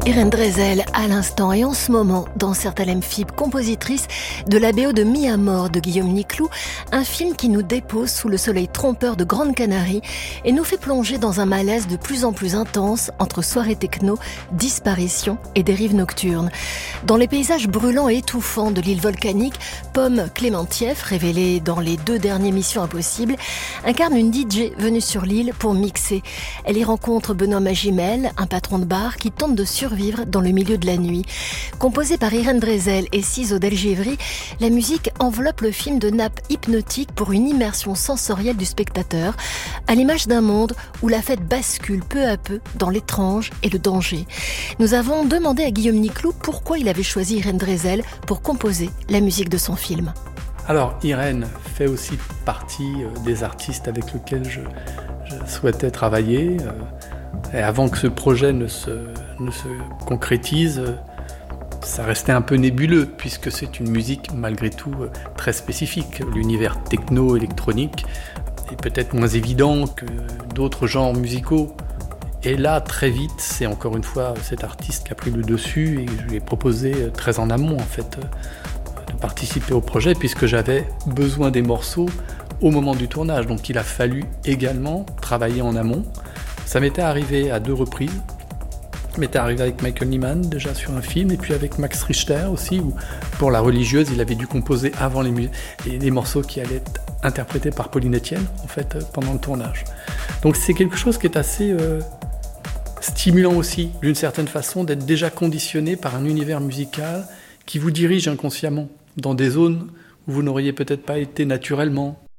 Irène Dresel à l'instant et en ce moment dans Certalem Fib, compositrice de la BO de Mi Amor de Guillaume Niclou, un film qui nous dépose sous le soleil trompeur de Grande Canarie et nous fait plonger dans un malaise de plus en plus intense entre soirées techno, disparition et dérives nocturnes. Dans les paysages brûlants et étouffants de l'île volcanique, Pomme Clémentieff, révélée dans les 2 derniers Missions Impossibles, incarne une DJ venue sur l'île pour mixer. Elle y rencontre Benoît Magimel, un patron de bar qui tente de survivre dans le milieu de la nuit. Composée par Irène Dresel et Cizo Delgevry, la musique enveloppe le film de nappe hypnotique pour une immersion sensorielle du spectateur, à l'image d'un monde où la fête bascule peu à peu dans l'étrange et le danger. Nous avons demandé à Guillaume Niclou pourquoi il avait choisi Irène Dresel pour composer la musique de son film. Alors, Irène fait aussi partie des artistes avec lesquels je souhaitais travailler. Et avant que ce projet ne se concrétise, ça restait un peu nébuleux, puisque c'est une musique malgré tout très spécifique. L'univers techno-électronique est peut-être moins évident que d'autres genres musicaux. Et là, très vite, c'est encore une fois cet artiste qui a pris le dessus, et je lui ai proposé très en amont, en fait, de participer au projet, puisque j'avais besoin des morceaux au moment du tournage. Donc il a fallu également travailler en amont. Ça m'était arrivé à 2 reprises. Ça m'était arrivé avec Michael Nyman, déjà sur un film, et puis avec Max Richter aussi, où pour La Religieuse, il avait dû composer avant les morceaux qui allaient être interprétés par Pauline Etienne, en fait, pendant le tournage. Donc c'est quelque chose qui est assez stimulant aussi, d'une certaine façon, d'être déjà conditionné par un univers musical qui vous dirige inconsciemment dans des zones où vous n'auriez peut-être pas été naturellement.